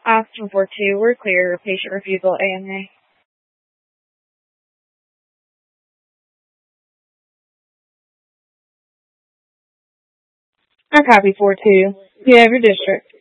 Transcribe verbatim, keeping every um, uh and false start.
Option four two, we're clear. Patient refusal, A M A. I copy four two. You have your district.